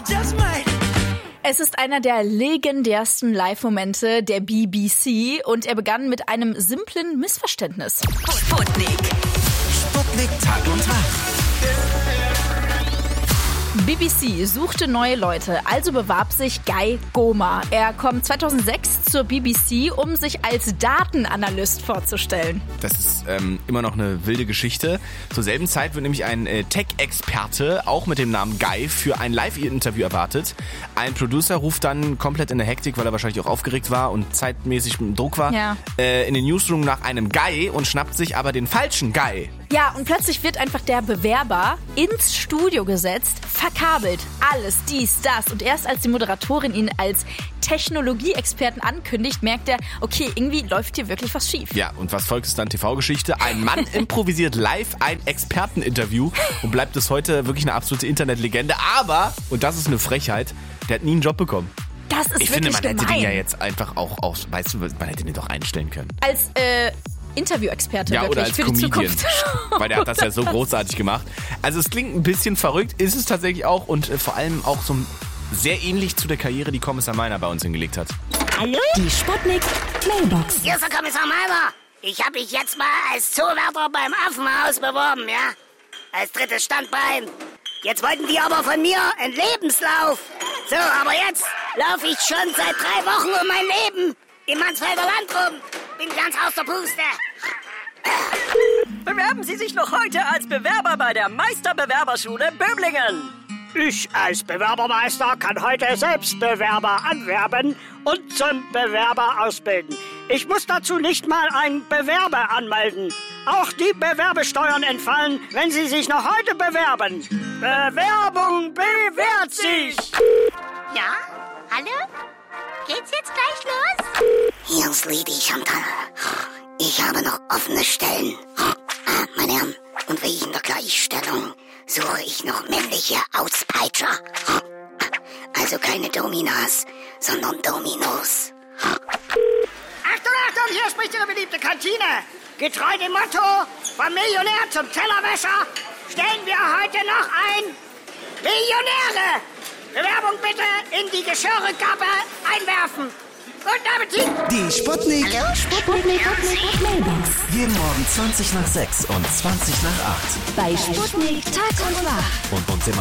Es ist einer der legendärsten Live-Momente der BBC und er begann mit einem simplen Missverständnis. Sputnik Tag und Nacht. BBC suchte neue Leute, also bewarb sich Guy Goma. Er kommt 2006 zur BBC, um sich als Datenanalyst vorzustellen. Das ist immer noch eine wilde Geschichte. Zur selben Zeit wird nämlich ein Tech-Experte, auch mit dem Namen Guy, für ein Live-Interview erwartet. Ein Producer ruft dann komplett in der Hektik, weil er wahrscheinlich auch aufgeregt war und zeitmäßig im Druck war, in den Newsroom nach einem Guy und schnappt sich aber den falschen Guy. Ja, und plötzlich wird einfach der Bewerber ins Studio gesetzt, verkabelt, alles, dies, das. Und erst als die Moderatorin ihn als Technologieexperten ankündigt, merkt er, okay, irgendwie läuft hier wirklich was schief. Ja, und was folgt, ist dann TV-Geschichte. Ein Mann improvisiert live ein Experteninterview und bleibt bis heute wirklich eine absolute Internetlegende. Aber, und das ist eine Frechheit, der hat nie einen Job bekommen. Das ist Ich wirklich finde, man hätte gemein. den ja jetzt einfach auch, weißt du, man hätte den doch einstellen können. Als Interviewexperte Ja, wirklich oder als für die Comedian, Zukunft. weil der hat das ja so großartig gemacht. Also es klingt ein bisschen verrückt, ist es tatsächlich auch und vor allem auch so sehr ähnlich zu der Karriere, die Kommissar Meiner bei uns hingelegt hat. Hallo? Die Sputnik Mailbox. Hier ist der Kommissar Meiner. Ich habe mich jetzt mal als Zoowärter beim Affenhaus beworben, ja? Als drittes Standbein. Jetzt wollten die aber von mir einen Lebenslauf. So, aber jetzt laufe ich schon seit 3 Wochen um mein Leben im Mansfelder Land rum. Bin ganz aus der Puste. Bewerben Sie sich noch heute als Bewerber bei der Meisterbewerberschule Böblingen. Ich als Bewerbermeister kann heute selbst Bewerber anwerben und zum Bewerber ausbilden. Ich muss dazu nicht mal ein Bewerber anmelden. Auch die Bewerbesteuern entfallen, wenn Sie sich noch heute bewerben. Bewerbung bewährt sich. Ja? Hallo? Geht's jetzt gleich los? Hier ist Lady Chantal. Ich habe noch offene Stellen. Meine Herren, und wegen der Gleichstellung suche ich noch männliche Auspeitscher. Also keine Dominas, sondern Dominos. Achtung, Achtung, hier spricht Ihre beliebte Kantine. Getreu dem Motto, vom Millionär zum Tellerwäscher, stellen wir heute noch ein Millionäre. Bewerbung bitte in die Geschirrrückgabe einwerfen. Guten Appetit! Die Sputnik. Hallo, Sputnik Mailbox. Jeden Morgen 20 nach 6 und 20 nach 8. Bei Sputnik Tag und Nacht. Und uns im